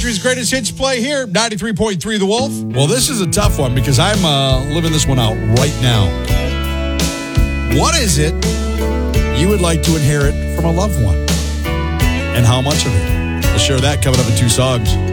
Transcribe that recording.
country's greatest hits play here, 93.3 The Wolf. Well, this is a tough one because I'm living this one out right now. What is it you would like to inherit from a loved one? And how much of it? We'll share that coming up in 2 songs.